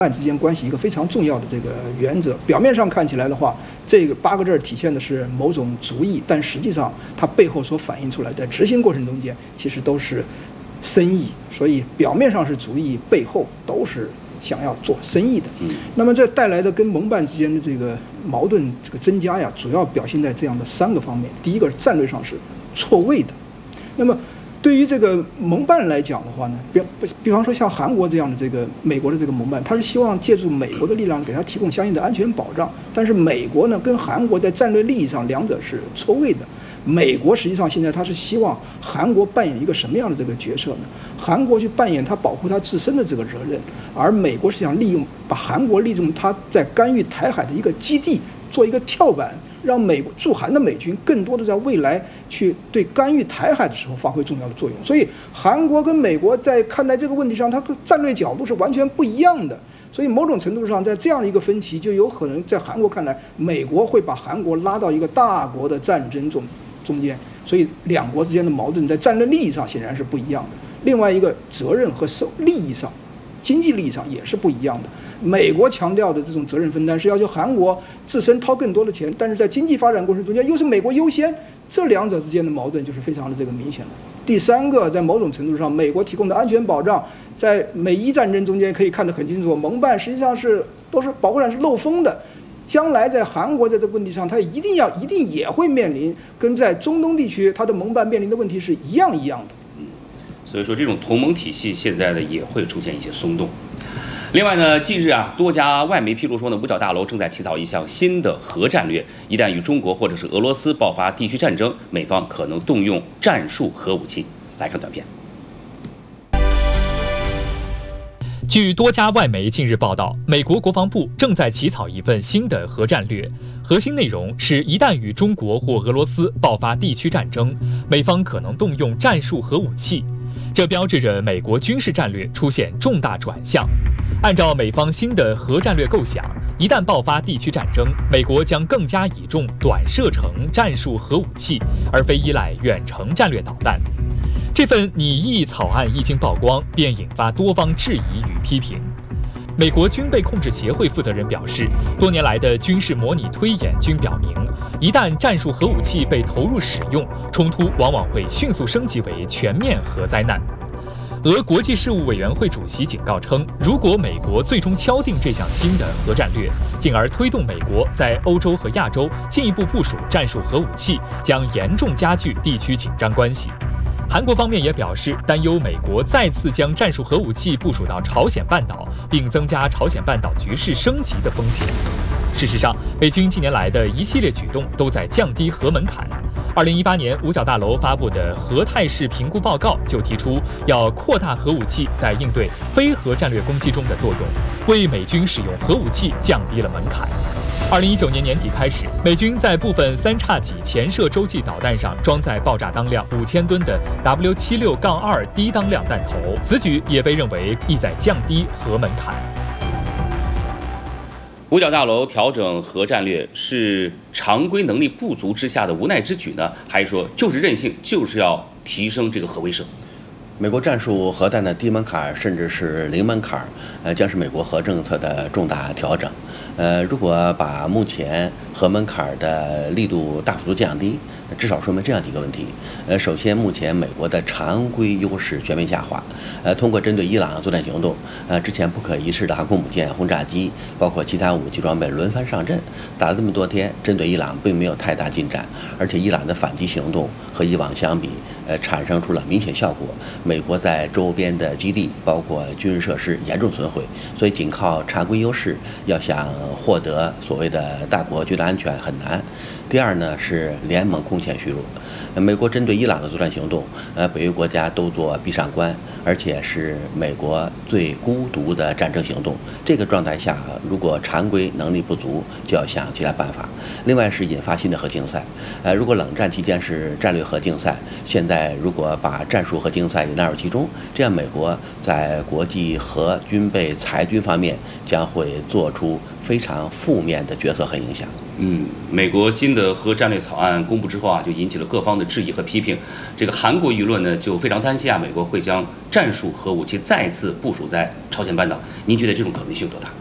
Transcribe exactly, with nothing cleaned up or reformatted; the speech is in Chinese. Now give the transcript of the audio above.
办之间关系一个非常重要的这个原则。表面上看起来的话，这个八个字体现的是某种主意，但实际上它背后所反映出来的执行过程中间，其实都是深意。所以表面上是主意，背后都是想要做生意的。那么这带来的跟盟办之间的这个矛盾这个增加呀，主要表现在这样的三个方面。第一个，战略上是错位的。那么对于这个盟办来讲的话呢，比比方说像韩国这样的这个美国的这个盟办，他是希望借助美国的力量给他提供相应的安全保障。但是美国呢跟韩国在战略利益上两者是错位的。美国实际上现在他是希望韩国扮演一个什么样的这个角色呢？韩国去扮演他保护他自身的这个责任，而美国是想利用把韩国利用他在干预台海的一个基地做一个跳板，让美国驻韩的美军更多的在未来去对干预台海的时候发挥重要的作用。所以韩国跟美国在看待这个问题上，它战略角度是完全不一样的。所以某种程度上，在这样一个分歧，就有可能在韩国看来，美国会把韩国拉到一个大国的战争中中间。所以两国之间的矛盾在战略利益上显然是不一样的。另外一个责任和收利益上，经济利益上也是不一样的。美国强调的这种责任分担是要求韩国自身掏更多的钱，但是在经济发展过程中间又是美国优先，这两者之间的矛盾就是非常的这个明显了。第三个，在某种程度上，美国提供的安全保障，在美伊战争中间可以看得很清楚，盟办实际上是都是保护伞是漏风的。将来在韩国在这个问题上，它一定要一定也会面临跟在中东地区它的盟办面临的问题是一样一样的。 嗯，所以说这种同盟体系现在呢也会出现一些松动。另外呢，近日啊，多家外媒披露说呢，五角大楼正在起草一项新的核战略，一旦与中国或者是俄罗斯爆发地区战争，美方可能动用战术核武器。来看短片。 据多家外媒近日报道，美国国防部正在起草一份新的核战略，核心内容是一旦与中国或俄罗斯爆发地区战争，美方可能动用战术核武器。这标志着美国军事战略出现重大转向。按照美方新的核战略构想，一旦爆发地区战争，美国将更加倚重短射程战术核武器，而非依赖远程战略导弹。这份拟议草案一经曝光，便引发多方质疑与批评。美国军备控制协会负责人表示，多年来的军事模拟推演均表明，一旦战术核武器被投入使用，冲突往往会迅速升级为全面核灾难。俄国际事务委员会主席警告称，如果美国最终敲定这项新的核战略，进而推动美国在欧洲和亚洲进一步部署战术核武器，将严重加剧地区紧张关系。韩国方面也表示担忧美国再次将战术核武器部署到朝鲜半岛，并增加朝鲜半岛局势升级的风险。事实上，美军近年来的一系列举动都在降低核门槛。二零一八年，五角大楼发布的核态势评估报告就提出要扩大核武器在应对非核战略攻击中的作用，为美军使用核武器降低了门槛。二零一九年年底开始，美军在部分三叉戟潜射洲际导弹上装载爆炸当量五千吨的 W 七十六 二 低当量弹头，此举也被认为意在降低核门槛。 五角大楼调整核战略是常规能力不足之下的无奈之举呢，还是说就是任性，就是要提升这个核威慑？ 美国战术核弹的低门槛甚至是零门槛，呃，将是美国核政策的重大调整。呃，如果把目前核门槛的力度大幅度降低，至少说明这样几个问题。呃，首先，目前美国的常规优势全面下滑。呃，通过针对伊朗作战行动，呃，之前不可一世的航空母舰、轰炸机，包括其他武器装备轮番上阵，打了这么多天，针对伊朗并没有太大进展，而且伊朗的反击行动和以往相比，呃，产生出了明显效果。美国在周边的基地，包括军事设施严重损毁，所以仅靠常规优势要想获得所谓的大国绝对安全很难。第二呢是联盟空前虚弱，美国针对伊朗的作战行动，呃，北约国家都做闭上关，而且是美国最孤独的战争行动。这个状态下，如果常规能力不足，就要想其他办法。另外是引发新的核竞赛，呃，如果冷战期间是战略核竞赛，现在如果把战术核竞赛也纳入其中，这样美国在国际核军备裁军方面将会做出非常负面的决策和影响。 嗯，美国新的核战略草案公布之后啊，就引起了各方方的质疑和批评，这个韩国舆论呢就非常担心啊，美国会将战术核武器再次部署在朝鲜半岛。您觉得这种可能性有多大？